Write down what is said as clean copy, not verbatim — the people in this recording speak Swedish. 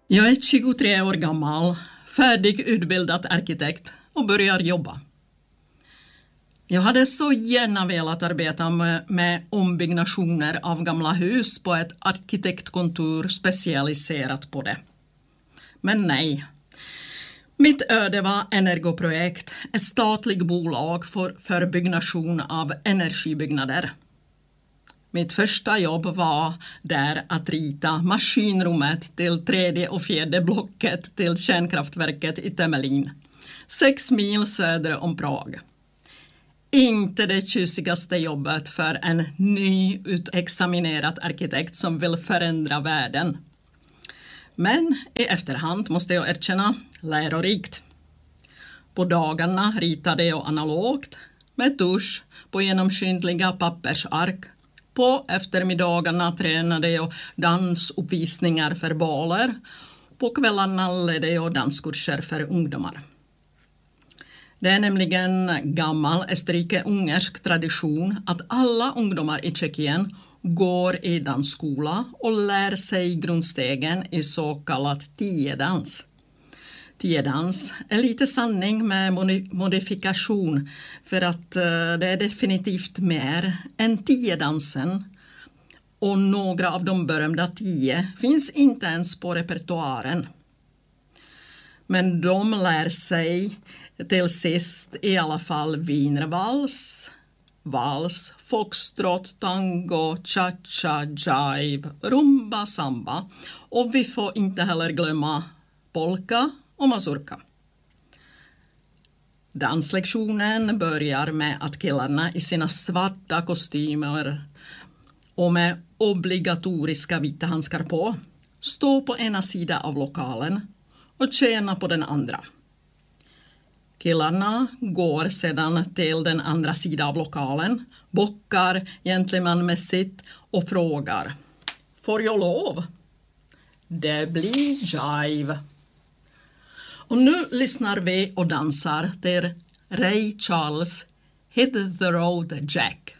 Jag är 23 år gammal, färdigutbildad arkitekt och börjar jobba. Jag hade så gärna velat arbeta med ombyggnationer av gamla hus på ett arkitektkontor specialiserat på det. Men nej. Mitt öde var Energoprojekt, ett statligt bolag för byggnation av energibyggnader. Mitt första jobb var där att rita maskinrummet till 3:e och 4:e blocket till kärnkraftverket i Temelin, 6 mil söder om Prag. Inte det tjusigaste jobbet för en nyutexaminerad arkitekt som vill förändra världen. Men i efterhand måste jag erkänna, lärorikt. På dagarna ritade jag analogt med tusch på genomskinliga pappersark. På eftermiddagarna tränade jag dansuppvisningar för baler. På kvällarna ledde jag danskurser för ungdomar. Det är nämligen gammal österrike-ungersk tradition att alla ungdomar i Tjeckien går i dansskola och lär sig grundstegen i så kallad tiedans. Tiedans är lite sanning med modifikation för att det är definitivt mer än tiedansen och några av de berömda 10 finns inte ens på repertoaren. Men de lär sig till sist i alla fall wienervals, vals, foxtrot, tango, cha-cha, jive, rumba, samba och vi får inte heller glömma polka och mazurka. Danslektionen börjar med att killarna i sina svarta kostymer och med obligatoriska vita handskar på står på ena sidan av lokalen och tjejerna på den andra. Killarna går sedan till den andra sidan av lokalen, bockar gentlemanmässigt och frågar: får jag lov? Det blir jive. Och nu lyssnar vi och dansar till Ray Charles Hit the Road Jack.